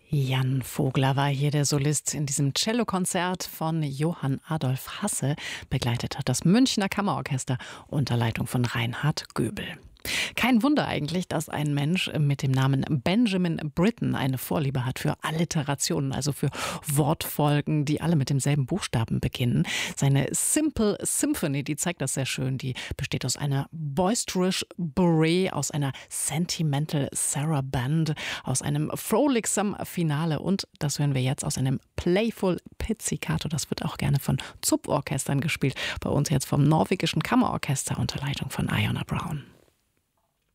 Jan Vogler war hier der Solist in diesem Cellokonzert von Johann Adolf Hasse. Begleitet hat das Münchner Kammerorchester unter Leitung von Reinhard Göbel. Kein Wunder eigentlich, dass ein Mensch mit dem Namen Benjamin Britten eine Vorliebe hat für Alliterationen, also für Wortfolgen, die alle mit demselben Buchstaben beginnen. Seine Simple Symphony, die zeigt das sehr schön, die besteht aus einer Boisterous Bourrée, aus einer Sentimental Sarabande, aus einem Frolicsome Finale und, das hören wir jetzt, aus einem Playful Pizzicato. Das wird auch gerne von Zupforchestern gespielt, bei uns jetzt vom norwegischen Kammerorchester unter Leitung von Iona Brown.